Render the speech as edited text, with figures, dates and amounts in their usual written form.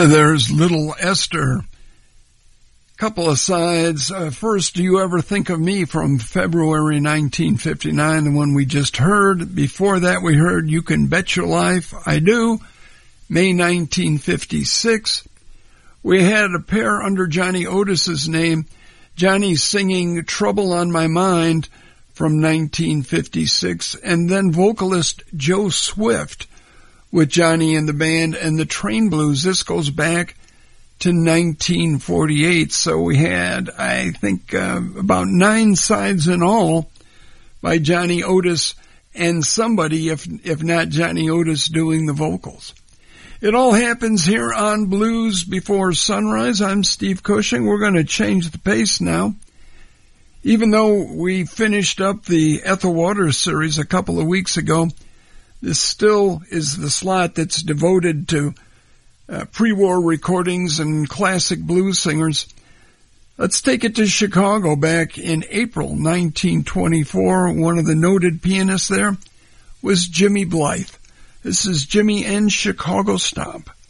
There's Little Esther. Couple of sides. First, Do You Ever Think of Me from February 1959, the one we just heard. Before that, we heard You Can Bet Your Life, I Do, May 1956. We had a pair under Johnny Otis's name, Johnny singing Trouble on My Mind from 1956, and then vocalist Joe Swift with Johnny and the Band and the Train Blues. This goes back to 1948, so we had, I think, about 9 sides in all by Johnny Otis and somebody, if not Johnny Otis, doing the vocals. It all happens here on Blues Before Sunrise. I'm Steve Cushing. We're going to change the pace now. Even though we finished up the Ethel Waters series a couple of weeks ago, this still is the slot that's devoted to pre-war recordings and classic blues singers. Let's take it to Chicago back in April 1924. One of the noted pianists there was Jimmy Blythe. This is Jimmy and Chicago Stomp.